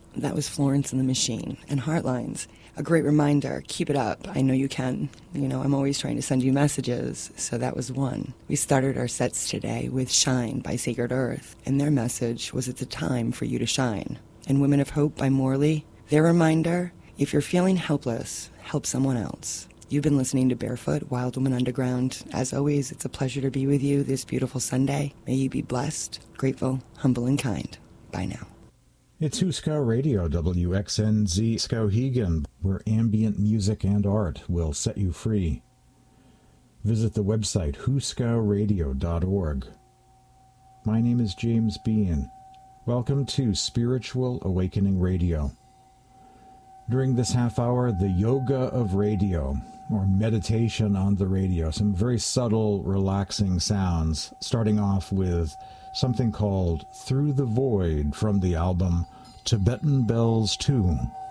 That was Florence and the Machine and Heartlines. A great reminder, keep it up. I know you can. You know, I'm always trying to send you messages, so that was one. We started our sets today with Shine by Sacred Earth, and their message was it's a time for you to shine. And Women of Hope by Morley, their reminder, if you're feeling helpless, help someone else. You've been listening to Barefoot, Wild Woman Underground. As always, it's a pleasure to be with you this beautiful Sunday. May you be blessed, grateful, humble, and kind. Bye now. It's Husko Radio, WXNZ Skowhegan, where ambient music and art will set you free. Visit the website huskoradio.org. My name is James Bean. Welcome to Spiritual Awakening Radio. During this half hour, the yoga of radio, or meditation on the radio, some very subtle, relaxing sounds, starting off with something called Through the Void from the album Tibetan Bells 2.